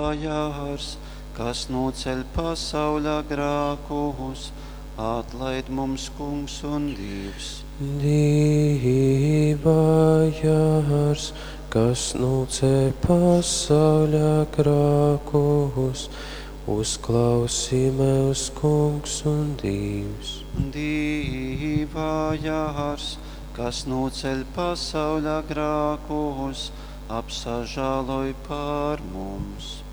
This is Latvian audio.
Jārs, kas noceļ pasauļa grākus, atlaid mums Kungs un Dievs. Dieva Jārs, kas noceļ pasauļa grākus, uzklausī mūs Kungs un Dievs. Dieva Jārs, kas noceļ pasauļa grākus, apsažāloj pār mums.